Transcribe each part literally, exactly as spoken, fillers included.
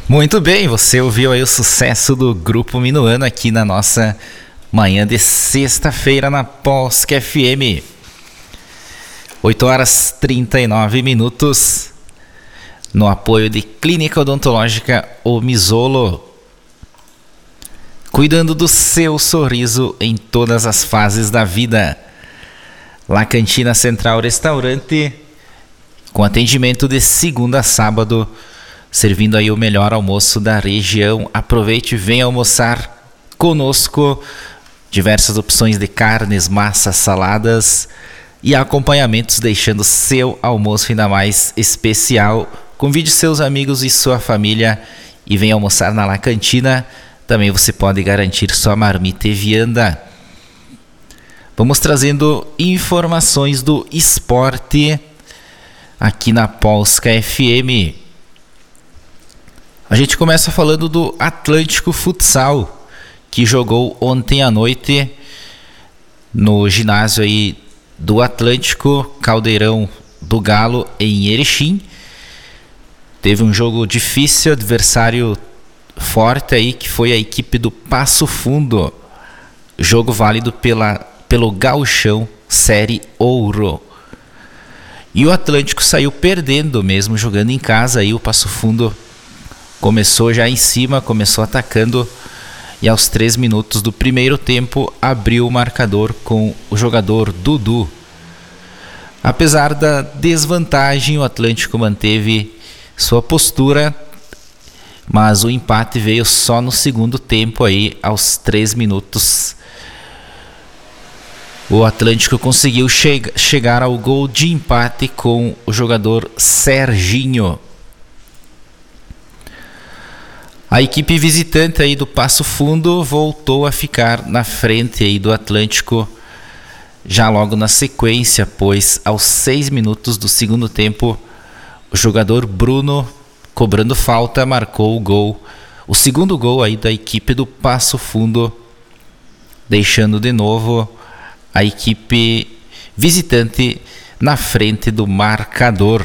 Muito bem, você ouviu aí o sucesso do Grupo Minuano aqui na nossa manhã de sexta-feira na Polska F M. oito horas e trinta e nove minutos, no apoio de Clínica Odontológica Omisolo, cuidando do seu sorriso em todas as fases da vida. La Cantina Central Restaurante, com atendimento de segunda a sábado, servindo aí o melhor almoço da região. Aproveite e venha almoçar conosco. Diversas opções de carnes, massas, saladas e acompanhamentos, deixando seu almoço ainda mais especial. Convide seus amigos e sua família e venha almoçar na La Cantina. Também você pode garantir sua marmita e vianda. Vamos trazendo informações do esporte aqui na Polska F M. A gente começa falando do Atlântico Futsal, que jogou ontem à noite no ginásio aí do Atlântico, Caldeirão do Galo, em Erechim. Teve um jogo difícil, adversário forte aí, que foi a equipe do Passo Fundo. Jogo válido pela, pelo Gauchão Série Ouro. E o Atlântico saiu perdendo mesmo, jogando em casa. Aí o Passo Fundo começou já em cima, começou atacando, e aos três minutos do primeiro tempo abriu o marcador com o jogador Dudu. Apesar da desvantagem, o Atlântico manteve sua postura, mas o empate veio só no segundo tempo, aí aos três minutos. O Atlântico conseguiu che- chegar ao gol de empate com o jogador Serginho. A equipe visitante aí do Passo Fundo voltou a ficar na frente aí do Atlântico já logo na sequência, pois aos seis minutos do segundo tempo o jogador Bruno, cobrando falta, marcou o gol, o segundo gol aí da equipe do Passo Fundo, deixando de novo a equipe visitante na frente do marcador.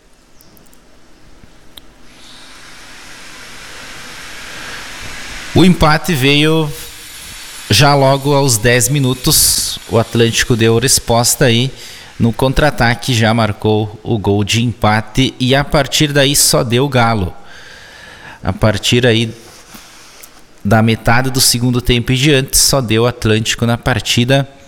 O empate veio já logo aos dez minutos. O Atlântico deu resposta aí no contra-ataque, já marcou o gol de empate, e a partir daí só deu Galo. A partir aí da metade do segundo tempo em diante, só deu Atlântico na partida.